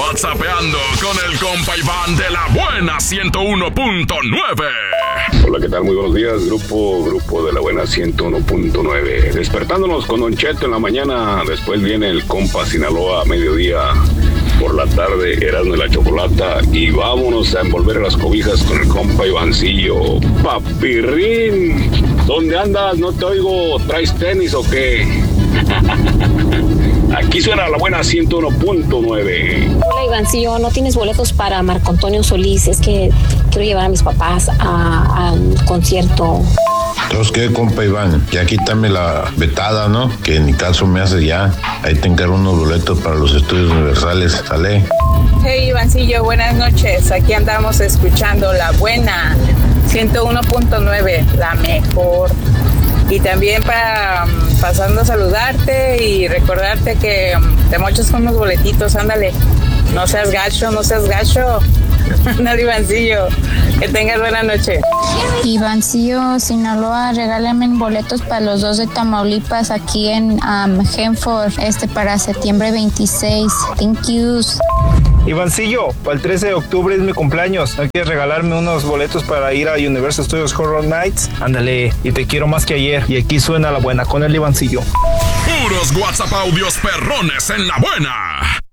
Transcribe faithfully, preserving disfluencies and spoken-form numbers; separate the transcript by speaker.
Speaker 1: WhatsAppeando con el compa Iván de la buena ciento uno punto nueve.
Speaker 2: Hola, ¿qué tal? Muy buenos días, grupo, grupo de la buena ciento uno punto nueve. Despertándonos con Don Cheto en la mañana, después viene el compa Sinaloa a mediodía. Por la tarde, Erasmo y la Chocolata. Y vámonos a envolver las cobijas con el compa Ivancillo. Papirrín, ¿dónde andas? No te oigo. ¿Traes tenis o qué? Aquí suena la buena ciento uno punto nueve.
Speaker 3: Hola, Ivancillo, ¿no tienes boletos para Marco Antonio Solís? Es que quiero llevar a mis papás a, al concierto.
Speaker 4: Entonces, ¿qué, compa Iván? Ya quítame la vetada, ¿no? Que ni caso me hace ya. Ahí te encargo unos boletos para los estudios universales. ¿Sale?
Speaker 5: Hey, Ivancillo, buenas noches. Aquí andamos escuchando la buena ciento uno punto nueve, la mejor. Y también para um, pasando a saludarte y recordarte que um, te mochas con unos boletitos, ándale. No seas gacho, no seas gacho. Ándale, Ivancillo. Que tengas buena noche.
Speaker 6: Ivancillo, Sinaloa, regálame boletos para los dos de Tamaulipas aquí en um, Hanford, este para septiembre veintiséis. Thank you.
Speaker 7: Ivancillo, para el trece de octubre es mi cumpleaños. ¿No quieres regalarme unos boletos para ir a Universal Studios Horror Nights? Ándale, y te quiero más que ayer. Y aquí suena la buena con el Ivancillo.
Speaker 1: Puros WhatsApp audios perrones en la buena.